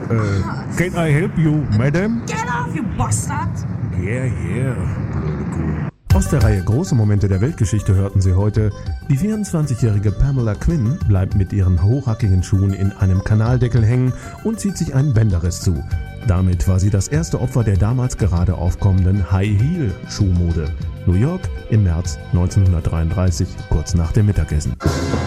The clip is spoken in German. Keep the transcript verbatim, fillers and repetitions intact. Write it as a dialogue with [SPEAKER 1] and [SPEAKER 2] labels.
[SPEAKER 1] Äh, can I help you, madam?
[SPEAKER 2] Get off, you bastard!
[SPEAKER 1] Yeah, yeah, blöde Kuh. Aus der Reihe Große Momente der Weltgeschichte hörten Sie heute: Die vierundzwanzigjährige Pamela Quinn bleibt mit ihren hochhackigen Schuhen in einem Kanaldeckel hängen und zieht sich einen Bänderriss zu. Damit war sie das erste Opfer der damals gerade aufkommenden High-Heel-Schuhmode. New York im März neunzehnhundertdreiunddreißig, kurz nach dem Mittagessen.